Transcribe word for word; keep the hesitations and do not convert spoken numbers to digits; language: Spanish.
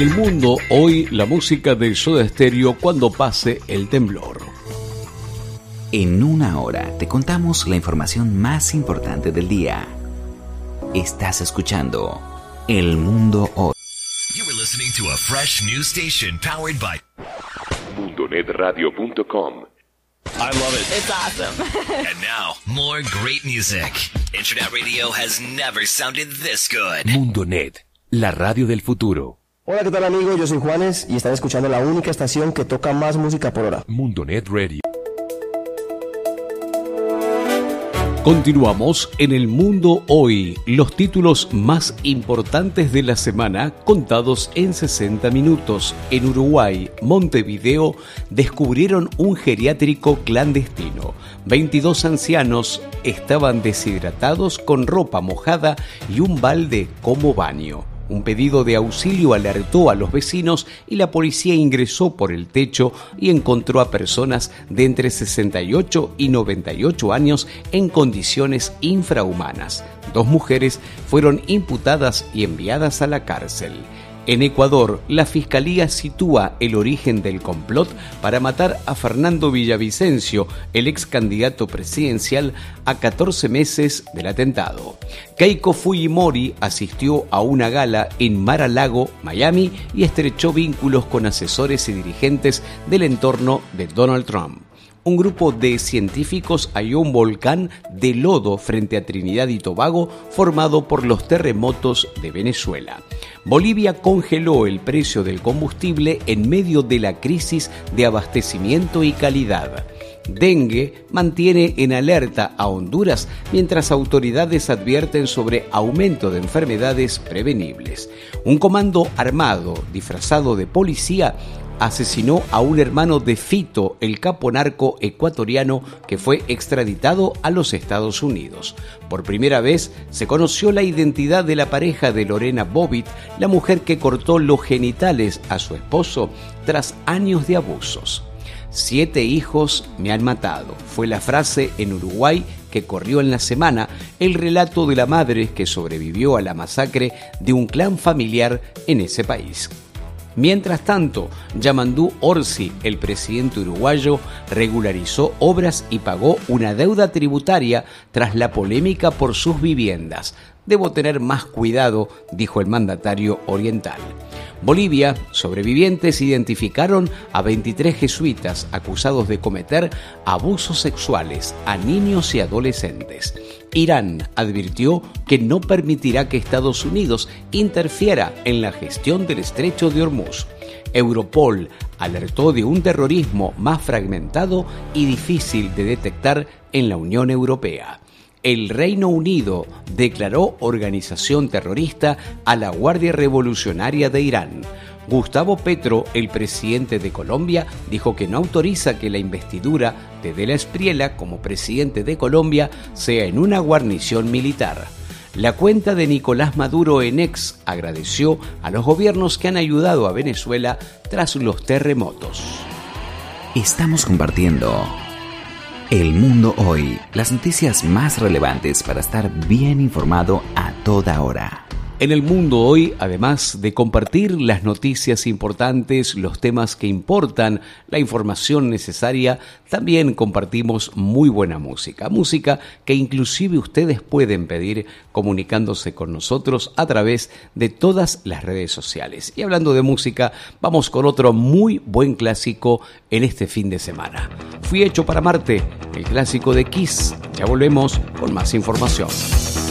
El mundo hoy, la música de Soda Stereo cuando pase el temblor. En una hora te contamos la información más importante del día. Estás escuchando El Mundo Hoy. You were listening to a fresh news station powered by mundonet radio punto com. I love it. It's awesome. And now, more great music. Internet radio has never sounded this good. Mundonet, la radio del futuro. Hola, ¿qué tal amigos? Yo soy Juanes y están escuchando la única estación que toca más música por hora. Mundonet Radio. Continuamos en El Mundo Hoy, los títulos más importantes de la semana contados en sesenta minutos. En Uruguay, Montevideo, descubrieron un geriátrico clandestino. veintidós ancianos estaban deshidratados con ropa mojada y un balde como baño. Un pedido de auxilio alertó a los vecinos y la policía ingresó por el techo y encontró a personas de entre sesenta y ocho y noventa y ocho años en condiciones infrahumanas. Dos mujeres fueron imputadas y enviadas a la cárcel. En Ecuador, la Fiscalía sitúa el origen del complot para matar a Fernando Villavicencio, el ex candidato presidencial, a catorce meses del atentado. Keiko Fujimori asistió a una gala en Mar-a-Lago, Miami, y estrechó vínculos con asesores y dirigentes del entorno de Donald Trump. Un grupo de científicos halló un volcán de lodo frente a Trinidad y Tobago formado por los terremotos de Venezuela. Bolivia congeló el precio del combustible en medio de la crisis de abastecimiento y calidad. Dengue mantiene en alerta a Honduras mientras autoridades advierten sobre aumento de enfermedades prevenibles. Un comando armado disfrazado de policía asesinó a un hermano de Fito, el capo narco ecuatoriano que fue extraditado a los Estados Unidos. Por primera vez se conoció la identidad de la pareja de Lorena Bobbitt, la mujer que cortó los genitales a su esposo tras años de abusos. Siete hijos me han matado, fue la frase en Uruguay que corrió en la semana, el relato de la madre que sobrevivió a la masacre de un clan familiar en ese país. Mientras tanto, Yamandú Orsi, el presidente uruguayo, regularizó obras y pagó una deuda tributaria tras la polémica por sus viviendas. Debo tener más cuidado, dijo el mandatario oriental. Bolivia, sobrevivientes identificaron a veintitrés jesuitas acusados de cometer abusos sexuales a niños y adolescentes. Irán advirtió que no permitirá que Estados Unidos interfiera en la gestión del estrecho de Hormuz. Europol alertó de un terrorismo más fragmentado y difícil de detectar en la Unión Europea. El Reino Unido declaró organización terrorista a la Guardia Revolucionaria de Irán. Gustavo Petro, el presidente de Colombia, dijo que no autoriza que la investidura de De la Espriella como presidente de Colombia sea en una guarnición militar. La cuenta de Nicolás Maduro en X agradeció a los gobiernos que han ayudado a Venezuela tras los terremotos. Estamos compartiendo El Mundo Hoy, las noticias más relevantes para estar bien informado a toda hora. En El Mundo Hoy, además de compartir las noticias importantes, los temas que importan, la información necesaria, también compartimos muy buena música. Música que inclusive ustedes pueden pedir comunicándose con nosotros a través de todas las redes sociales. Y hablando de música, vamos con otro muy buen clásico en este fin de semana. Fui hecho para Marte, el clásico de Kiss. Ya volvemos con más información.